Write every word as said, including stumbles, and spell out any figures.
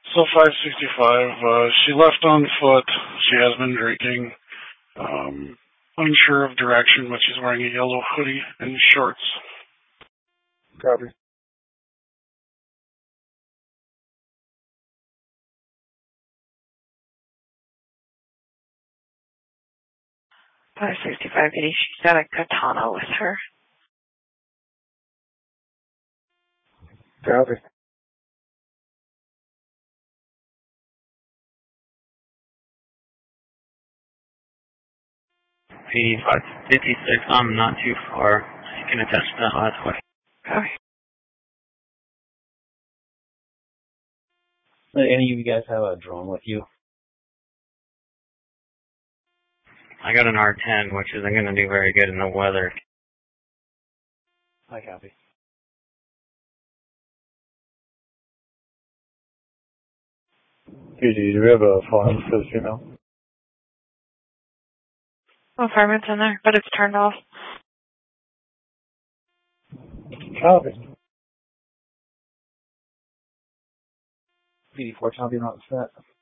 So five sixty-five, uh, she left on foot. She has been drinking. Um, unsure of direction, but she's wearing a yellow hoodie and shorts. Copy. five sixty-five eighty, she's got a katana with her. Copy. eighty-five fifty-six, I'm not too far. You can attest to that last way. Okay. Do any of you guys have a drone with you? I got an R ten, which isn't going to do very good in the weather. I copy. P D, do we have a phone for this female? No fireman's in there, but it's turned off. Copy. P D four, copy, not set.